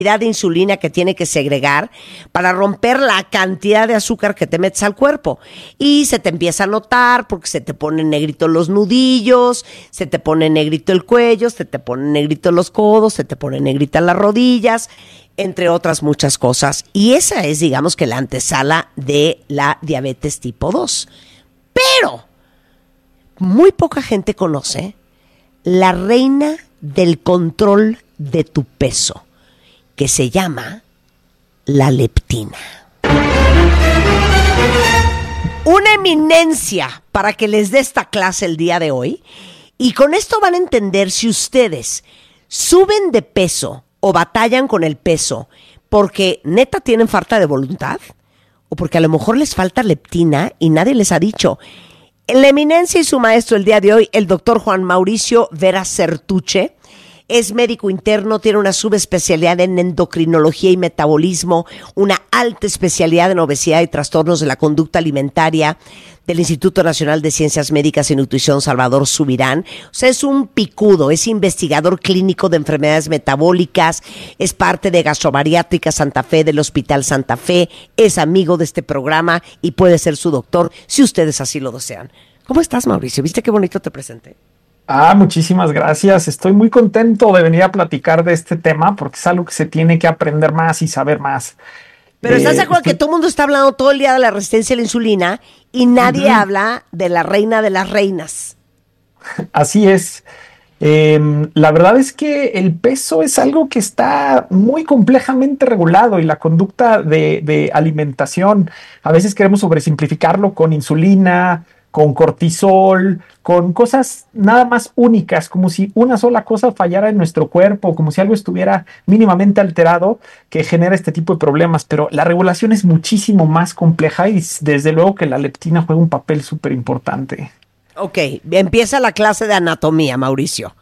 de insulina que tiene que segregar para romper la cantidad de azúcar que te metes al cuerpo. Y se te empieza a notar porque se te ponen negritos los nudillos, se te pone negrito el cuello, se te ponen negritos los codos, se te ponen negritas las rodillas, entre otras muchas cosas. Y esa es, digamos, que la antesala de la diabetes tipo 2. Pero muy poca gente conoce la reina del control de tu peso, que se llama la leptina. Una eminencia para que les dé esta clase el día de hoy. Y con esto van a entender si ustedes suben de peso o batallan con el peso porque neta tienen falta de voluntad o porque a lo mejor les falta leptina y nadie les ha dicho. La eminencia y su maestro el día de hoy, el doctor Juan Mauricio Vera Certuche, es médico interno, tiene una subespecialidad en endocrinología y metabolismo, una alta especialidad en obesidad y trastornos de la conducta alimentaria del Instituto Nacional de Ciencias Médicas y Nutrición Salvador Subirán. O sea, es un picudo, es investigador clínico de enfermedades metabólicas, es parte de Gastrobariátrica Santa Fe del Hospital Santa Fe, es amigo de este programa y puede ser su doctor si ustedes así lo desean. ¿Cómo estás, Mauricio? ¿Viste qué bonito te presenté? Muchísimas gracias. Estoy muy contento de venir a platicar de este tema porque es algo que se tiene que aprender más y saber más. Pero ¿estás de acuerdo que todo el mundo está hablando todo el día de la resistencia a la insulina y nadie habla de la reina de las reinas? Así es. La verdad es que el peso es algo que está muy complejamente regulado y la conducta de alimentación, a veces queremos sobresimplificarlo con insulina, con cortisol, con cosas nada más únicas, como si una sola cosa fallara en nuestro cuerpo, como si algo estuviera mínimamente alterado, que genera este tipo de problemas. Pero la regulación es muchísimo más compleja y desde luego que la leptina juega un papel súper importante. Ok, empieza la clase de anatomía, Mauricio.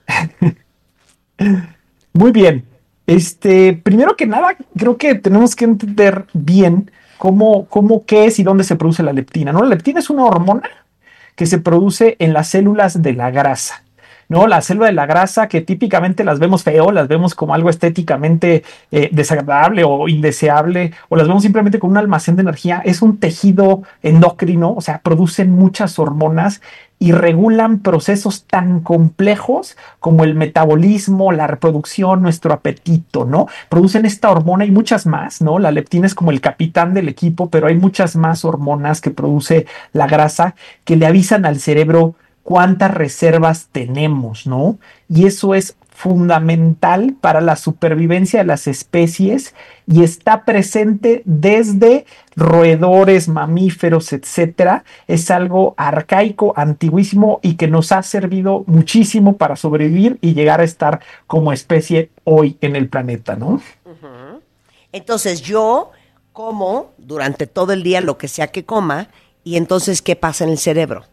Muy bien. Primero que nada, creo que tenemos que entender bien cómo, qué es y dónde se produce la leptina, ¿no? La leptina es una hormona que se produce en las células de la grasa, ¿no? La célula de la grasa que típicamente las vemos feo, las vemos como algo estéticamente desagradable o indeseable, o las vemos simplemente como un almacén de energía, es un tejido endocrino, o sea, producen muchas hormonas y regulan procesos tan complejos como el metabolismo, la reproducción, nuestro apetito, ¿no? Producen esta hormona y muchas más, ¿no? La leptina es como el capitán del equipo, pero hay muchas más hormonas que produce la grasa que le avisan al cerebro cuántas reservas tenemos, ¿no? Y eso es fundamental para la supervivencia de las especies y está presente desde roedores, mamíferos, etcétera. Es algo arcaico, antiguísimo y que nos ha servido muchísimo para sobrevivir y llegar a estar como especie hoy en el planeta, ¿no? Uh-huh. Entonces yo como durante todo el día lo que sea que coma y entonces ¿qué pasa en el cerebro?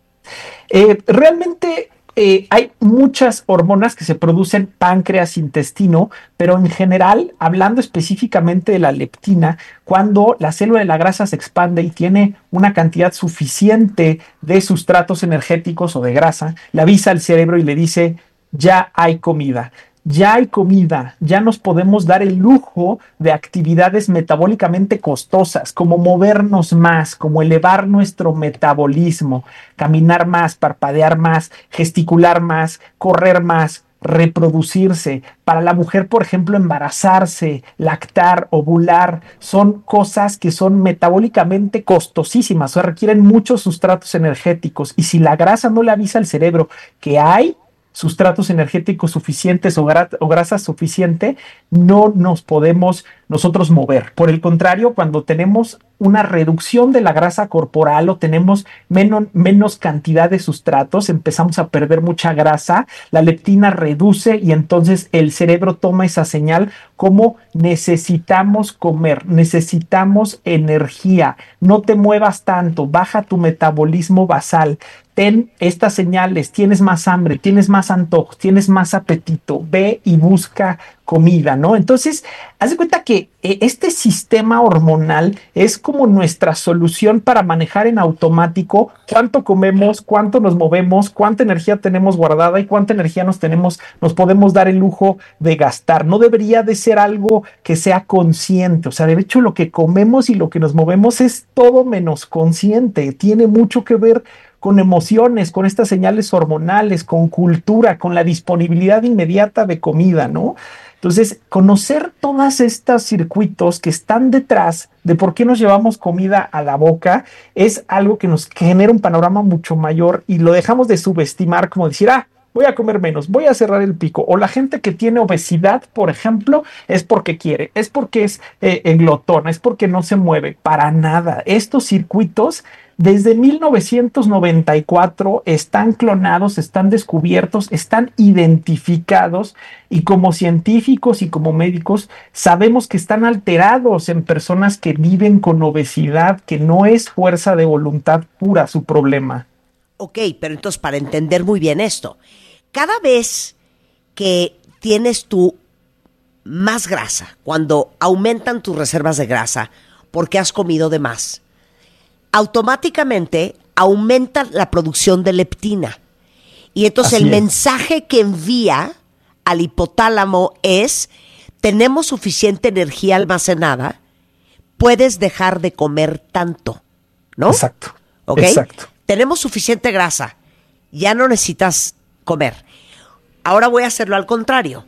Realmente hay muchas hormonas que se producen páncreas, intestino, pero en general, hablando específicamente de la leptina, cuando la célula de la grasa se expande y tiene una cantidad suficiente de sustratos energéticos o de grasa, le avisa al cerebro y le dice, ya hay comida. Ya hay comida, ya nos podemos dar el lujo de actividades metabólicamente costosas, como movernos más, como elevar nuestro metabolismo, caminar más, parpadear más, gesticular más, correr más, reproducirse. Para la mujer, por ejemplo, embarazarse, lactar, ovular, son cosas que son metabólicamente costosísimas, o sea, requieren muchos sustratos energéticos. Y si la grasa no le avisa al cerebro que hay sustratos energéticos suficientes o grasa suficiente, no nos podemos nosotros mover. Por el contrario, cuando tenemos una reducción de la grasa corporal o tenemos menos cantidad de sustratos, empezamos a perder mucha grasa, la leptina reduce y entonces el cerebro toma esa señal como necesitamos comer, necesitamos energía, no te muevas tanto, baja tu metabolismo basal. Ten estas señales, tienes más hambre, tienes más antojos, tienes más apetito, ve y busca comida, ¿no? Entonces, haz de cuenta que este sistema hormonal es como nuestra solución para manejar en automático cuánto comemos, cuánto nos movemos, cuánta energía tenemos guardada y cuánta energía nos podemos dar el lujo de gastar. No debería de ser algo que sea consciente. O sea, de hecho, lo que comemos y lo que nos movemos es todo menos consciente. Tiene mucho que ver con emociones, con estas señales hormonales, con cultura, con la disponibilidad inmediata de comida, ¿no? Entonces, conocer todos estos circuitos que están detrás de por qué nos llevamos comida a la boca es algo que nos genera un panorama mucho mayor y lo dejamos de subestimar como decir, voy a comer menos, voy a cerrar el pico. O la gente que tiene obesidad, por ejemplo, es porque quiere, es porque es glotona, es porque no se mueve. Para nada. Estos circuitos desde 1994 están clonados, están descubiertos, están identificados y como científicos y como médicos sabemos que están alterados en personas que viven con obesidad, que no es fuerza de voluntad pura su problema. Ok, pero entonces para entender muy bien esto, cada vez que tienes tú más grasa, cuando aumentan tus reservas de grasa porque has comido de más, automáticamente aumenta la producción de leptina. Y entonces el mensaje que envía al hipotálamo es, tenemos suficiente energía almacenada, puedes dejar de comer tanto, ¿no? Exacto. ¿Ok? Exacto. Tenemos suficiente grasa, ya no necesitas comer. Ahora voy a hacerlo al contrario.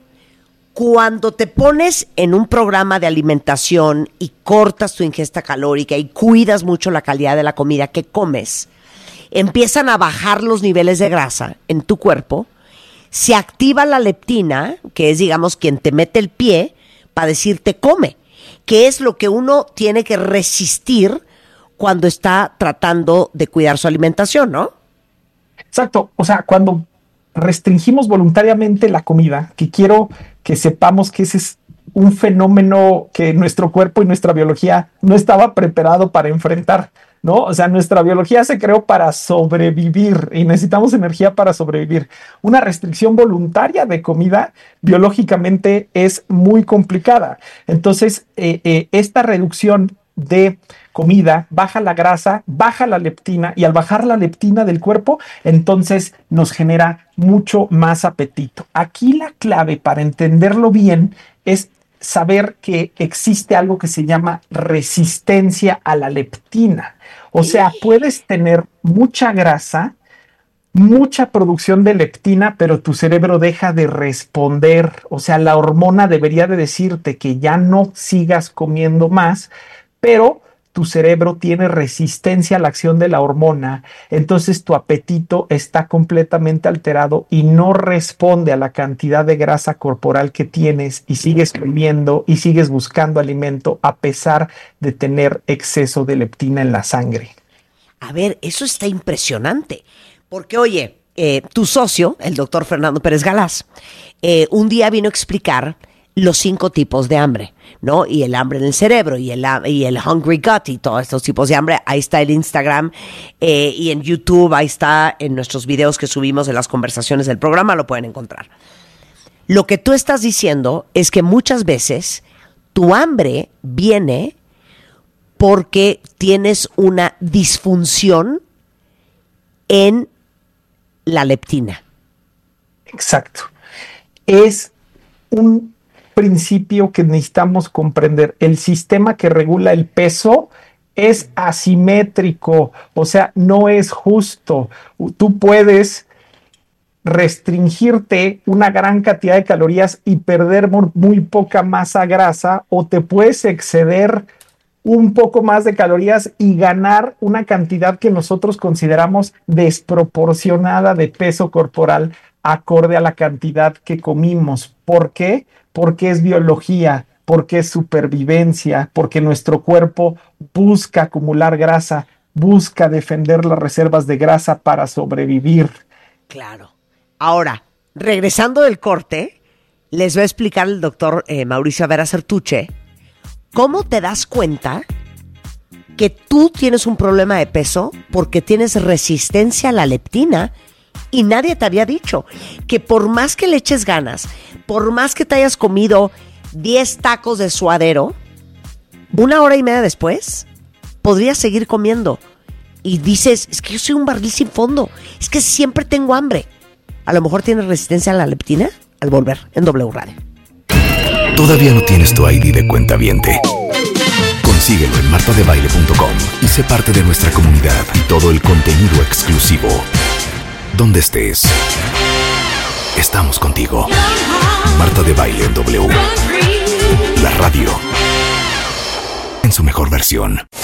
Cuando te pones en un programa de alimentación y cortas tu ingesta calórica y cuidas mucho la calidad de la comida que comes, empiezan a bajar los niveles de grasa en tu cuerpo, se activa la leptina, que es, digamos, quien te mete el pie para decirte come, que es lo que uno tiene que resistir cuando está tratando de cuidar su alimentación, ¿no? Exacto. O sea, cuando restringimos voluntariamente la comida, que quiero que sepamos que ese es un fenómeno que nuestro cuerpo y nuestra biología no estaba preparado para enfrentar, ¿no? O sea, nuestra biología se creó para sobrevivir y necesitamos energía para sobrevivir. Una restricción voluntaria de comida biológicamente es muy complicada. Entonces, esta reducción de comida baja la grasa, baja la leptina y al bajar la leptina del cuerpo, entonces nos genera mucho más apetito. Aquí la clave para entenderlo bien es saber que existe algo que se llama resistencia a la leptina. O sea, puedes tener mucha grasa, mucha producción de leptina, pero tu cerebro deja de responder. O sea, la hormona debería de decirte que ya no sigas comiendo más, pero tu cerebro tiene resistencia a la acción de la hormona, entonces tu apetito está completamente alterado y no responde a la cantidad de grasa corporal que tienes y sigues comiendo y sigues buscando alimento a pesar de tener exceso de leptina en la sangre. A ver, eso está impresionante, porque oye, tu socio, el doctor Fernando Pérez Galaz, un día vino a explicar los 5 tipos de hambre, ¿no? Y el hambre en el cerebro, y el hungry gut, y todos estos tipos de hambre. Ahí está el Instagram, y en YouTube, ahí está en nuestros videos que subimos en las conversaciones del programa, lo pueden encontrar. Lo que tú estás diciendo es que muchas veces tu hambre viene porque tienes una disfunción en la leptina. Exacto. Es un principio que necesitamos comprender. El sistema que regula el peso es asimétrico, o sea, no es justo. Tú puedes restringirte una gran cantidad de calorías y perder muy poca masa grasa, o te puedes exceder un poco más de calorías y ganar una cantidad que nosotros consideramos desproporcionada de peso corporal acorde a la cantidad que comimos. ¿Por qué? Porque es biología, porque es supervivencia, porque nuestro cuerpo busca acumular grasa, busca defender las reservas de grasa para sobrevivir. Claro. Ahora, regresando del corte, les va a explicar el doctor Mauricio Vera Certuche cómo te das cuenta que tú tienes un problema de peso porque tienes resistencia a la leptina y nadie te había dicho que por más que le eches ganas, por más que te hayas comido 10 tacos de suadero, 1 hora y media después podrías seguir comiendo. Y dices, es que yo soy un barril sin fondo, es que siempre tengo hambre. A lo mejor tienes resistencia a la leptina. Al volver en W Radio. ¿Todavía no tienes tu ID de cuentaviente? Consíguelo en martadebaile.com y sé parte de nuestra comunidad y todo el contenido exclusivo. Donde estés, estamos contigo. Marta de Baile en W. La radio en su mejor versión.